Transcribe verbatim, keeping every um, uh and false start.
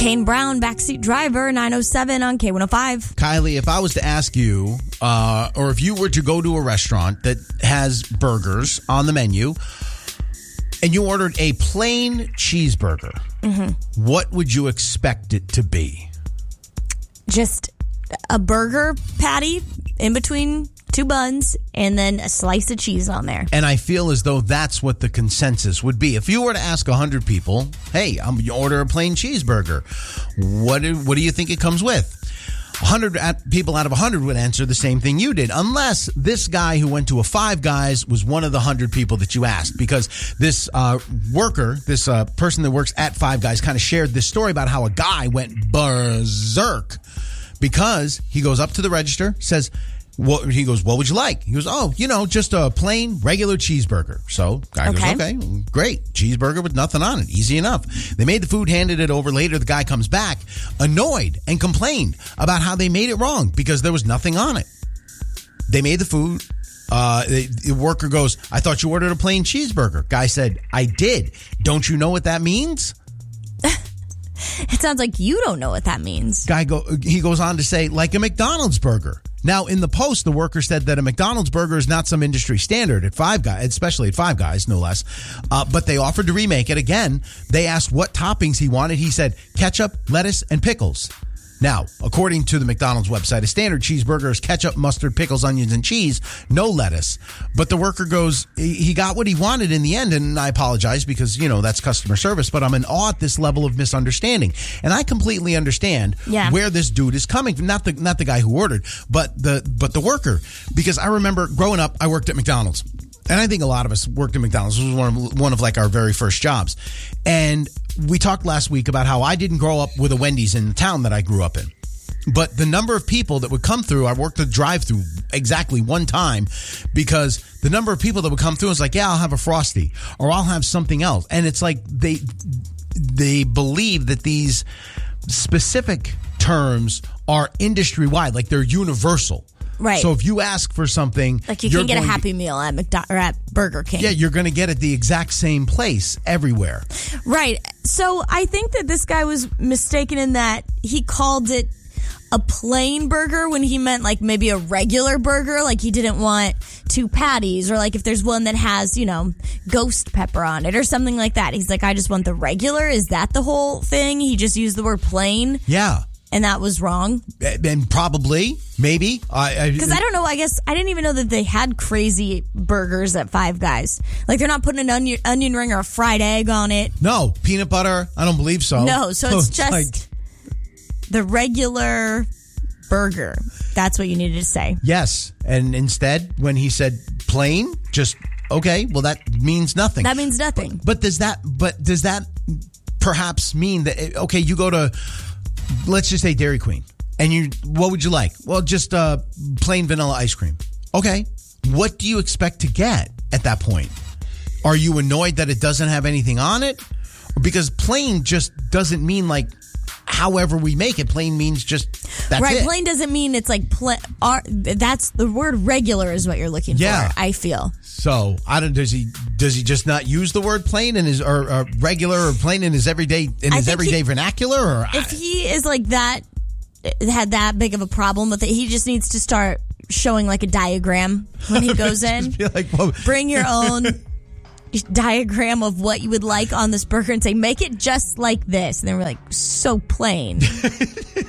Kane Brown, backseat driver, nine oh seven on K one oh five. Kylie, if I was to ask you, uh, or if you were to go to a restaurant that has burgers on the menu, and you ordered a plain cheeseburger, mm-hmm. what would you expect it to be? Just a burger patty in between two buns, and then a slice of cheese on there. And I feel as though that's what the consensus would be. If you were to ask one hundred people, hey, I'm you order a plain cheeseburger, what do, what do you think it comes with? one hundred people out of one hundred would answer the same thing you did, unless this guy who went to a Five Guys was one of the one hundred people that you asked, because this uh, worker, this uh, person that works at Five Guys kind of shared this story about how a guy went berserk because he goes up to the register, says, What, he goes, what would you like? He goes, oh, you know, just a plain, regular cheeseburger. So, guy okay. goes, okay, great. Cheeseburger with nothing on it. Easy enough. They made the food, handed it over. Later, the guy comes back, annoyed, and complained about how they made it wrong because there was nothing on it. They made the food. Uh, the, the worker goes, I thought you ordered a plain cheeseburger. Guy said, I did. Don't you know what that means? It sounds like you don't know what that means. Guy go. He goes on to say, like a McDonald's burger. Now, in the post, the worker said that a McDonald's burger is not some industry standard at Five Guys, especially at Five Guys, no less. Uh, but they offered to remake it again. They asked what toppings he wanted. He said ketchup, lettuce, and pickles. Now, according to the McDonald's website, a standard cheeseburger is ketchup, mustard, pickles, onions, and cheese, no lettuce. But the worker goes, he got what he wanted in the end, and I apologize because, you know, that's customer service, but I'm in awe at this level of misunderstanding. And I completely understand yeah. where this dude is coming from. Not the not the guy who ordered, but the but the worker. Because I remember growing up, I worked at McDonald's. And I think a lot of us worked at McDonald's. This was one of, one of like our very first jobs. And we talked last week about how I didn't grow up with a Wendy's in the town that I grew up in. But the number of people that would come through, I worked the drive-through exactly one time because the number of people that would come through was like, yeah, I'll have a Frosty or I'll have something else. And it's like they they believe that these specific terms are industry-wide, like they're universal. Right. So if you ask for something, like you can get a Happy Meal at McDo- or at Burger King. Yeah, you're going to get it the exact same place everywhere. Right. So I think that this guy was mistaken in that he called it a plain burger when he meant like maybe a regular burger. Like he didn't want two patties, or like if there's one that has, you know, ghost pepper on it or something like that. He's like, I just want the regular. Is that the whole thing? He just used the word plain. Yeah. And that was wrong? And probably, maybe. Because I, I, I don't know. I guess I didn't even know that they had crazy burgers at Five Guys. Like they're not putting an onion, onion ring or a fried egg on it. No. Peanut butter? I don't believe so. No. So it's, it's just like the regular burger. That's what you needed to say. Yes. And instead, when he said plain, just, okay, well, that means nothing. That means nothing. But, but does that, but does that perhaps mean that, okay, you go to, let's just say Dairy Queen, and you, what would you like? Well, just uh, plain vanilla ice cream. Okay. What do you expect to get at that point? Are you annoyed that it doesn't have anything on it? Because plain just doesn't mean like however we make it. Plain means just that's right, it. Plain doesn't mean it's like pl- are, that's the word regular is what you're looking yeah. for, I feel. So I don't. Does he? Does he just not use the word plain in his or, or regular or plain in his everyday in his everyday he, vernacular? Or if he is like that, had that big of a problem with it, he just needs to start showing like a diagram when he goes in. Like, well, bring your own diagram of what you would like on this burger and say, make it just like this. And then we're like, so plain.